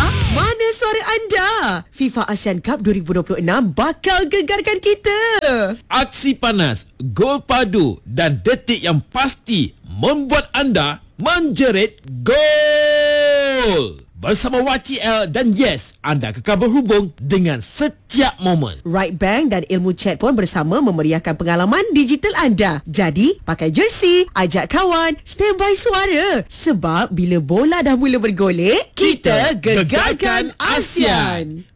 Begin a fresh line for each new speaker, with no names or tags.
Mana suara anda? FIFA ASEAN Cup 2026 bakal gegarkan kita.
Aksi panas, gol padu dan detik yang pasti membuat anda menjerit gol. Bersama YTL dan Yes, anda kekal berhubung dengan setiap momen.
Right Bank dan Ilmu Chat pun bersama memeriahkan pengalaman digital anda. Jadi, pakai jersey, ajak kawan, standby suara. Sebab bila bola dah mula bergolek, kita gegarkan ASEAN.